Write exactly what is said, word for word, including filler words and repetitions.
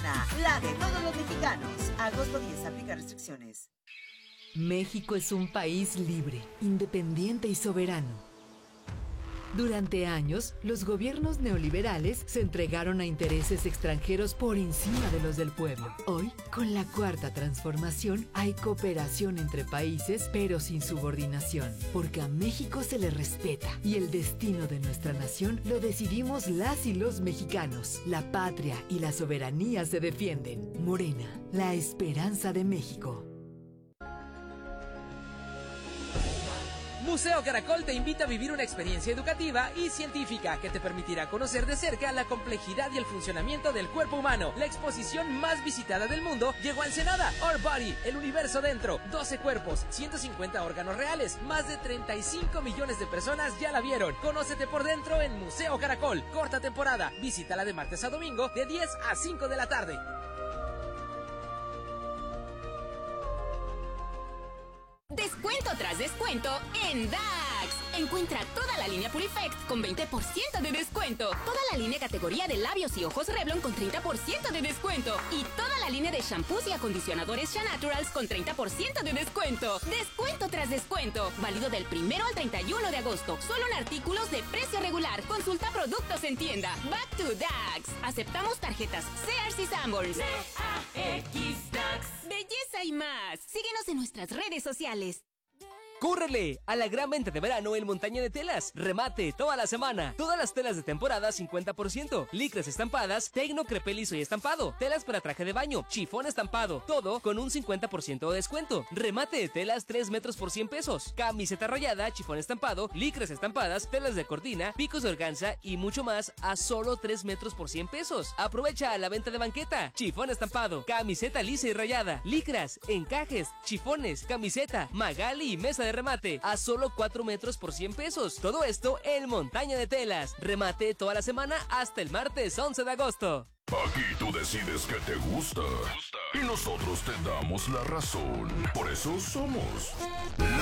Morena, la de todos los mexicanos. Agosto diez, aplica restricciones. México es un país libre, independiente y soberano. Durante años, los gobiernos neoliberales se entregaron a intereses extranjeros por encima de los del pueblo. Hoy, con la cuarta transformación, hay cooperación entre países, pero sin subordinación, porque a México se le respeta y el destino de nuestra nación lo decidimos las y los mexicanos. La patria y la soberanía se defienden. Morena, la esperanza de México. Museo Caracol te invita a vivir una experiencia educativa y científica que te permitirá conocer de cerca la complejidad y el funcionamiento del cuerpo humano. La exposición más visitada del mundo llegó a Ensenada. Our Body, el universo dentro. doce cuerpos, ciento cincuenta órganos reales. Más de treinta y cinco millones de personas ya la vieron. Conócete por dentro en Museo Caracol. Corta temporada. Visítala de martes a domingo de diez a cinco de la tarde. Descuento tras descuento en Dax. Encuentra toda la línea Purifect con veinte por ciento de descuento. Toda la línea categoría de labios y ojos Revlon con treinta por ciento de descuento. Y toda la línea de shampoos y acondicionadores Shanaturals con treinta por ciento de descuento. Descuento tras descuento. Válido del primero al treinta y uno de agosto. Solo en artículos de precio regular. Consulta productos en tienda. Back to Dax. Aceptamos tarjetas Sears y Sanborns. D A X Dax. Belleza y más. Síguenos en nuestras redes sociales. ¡Córrele! A la gran venta de verano en Montaña de Telas. Remate toda la semana. Todas las telas de temporada cincuenta por ciento. Licras estampadas, tecno, crepé liso y estampado. Telas para traje de baño, chifón estampado. Todo con un cincuenta por ciento de descuento. Remate de telas tres metros por cien pesos. Camiseta rayada, chifón estampado, licras estampadas, telas de cortina, picos de organza y mucho más a solo tres metros por cien pesos. Aprovecha la venta de banqueta. Chifón estampado, camiseta lisa y rayada, licras, encajes, chifones, camiseta, magali y mesa de remate a solo cuatro metros por cien pesos. Todo esto en Montaña de Telas. Remate toda la semana hasta el martes once de agosto. Aquí tú decides qué te gusta y nosotros te damos la razón. Por eso somos